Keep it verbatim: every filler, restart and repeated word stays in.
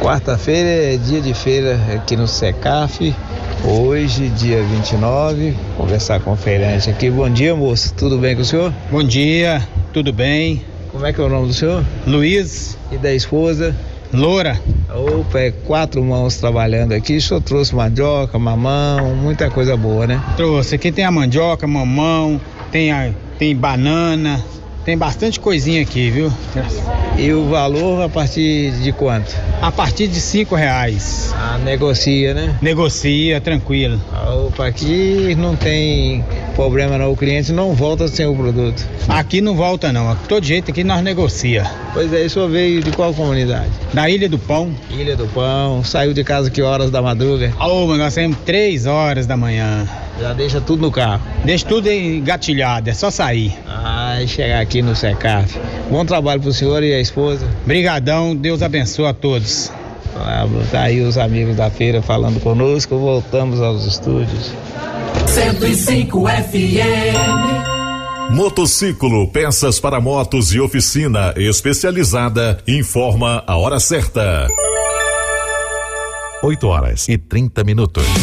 Quarta-feira é dia de feira aqui no Secaf. Hoje, dia vinte e nove, conversar com o feirante aqui. Bom dia, moço. Tudo bem com o senhor? Bom dia, tudo bem. Como é que é o nome do senhor? Luiz. E da esposa? Loura. Opa, é quatro mãos trabalhando aqui. O senhor trouxe mandioca, mamão, muita coisa boa, né? Trouxe. Aqui tem a mandioca, mamão, tem, a, tem banana, tem bastante coisinha aqui, viu? E o valor a partir de quanto? A partir de cinco reais. Ah, negocia, né? Negocia, tranquilo. Opa, aqui não tem problema não, o cliente não volta sem o produto. Aqui não volta não, todo jeito aqui nós negocia. Pois é, o senhor veio de qual comunidade? Da Ilha do Pão. Ilha do Pão, saiu de casa que horas da madruga? Ô, mas nós saímos três horas da manhã. Já deixa tudo no carro? Deixa tudo engatilhado, é só sair. Ah, e chegar aqui no Secaf. Bom trabalho pro senhor e a esposa. Brigadão, Deus abençoe a todos. Ah, tá aí os amigos da feira falando conosco, voltamos aos estúdios. cento e cinco F M. Motociclo, peças para motos e oficina especializada, informa a hora certa. oito horas e trinta minutos.